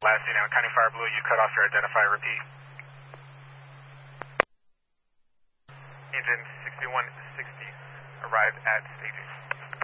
Last down, County Fire Blue, you cut off your identifier, repeat. Engine 6160 arrived at staging.